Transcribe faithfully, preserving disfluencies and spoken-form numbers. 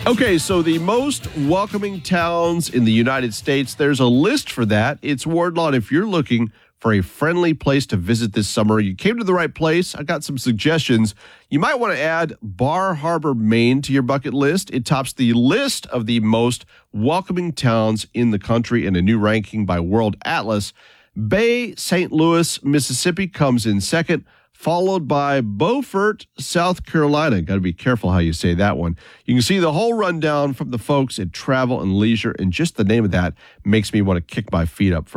Okay, so the most welcoming towns in the United States, there's a list for that. It's Wardlaw. If you're looking for a friendly place to visit this summer, you came to the right place. I got some suggestions. You might want to add Bar Harbor, Maine to your bucket list. It tops the list of the most welcoming towns in the country in a new ranking by World Atlas. Bay Saint Louis, Mississippi comes in second, followed by Beaufort, South Carolina. Got to be careful how you say that one. You can see the whole rundown from the folks at Travel and Leisure, and just the name of that makes me want to kick my feet up for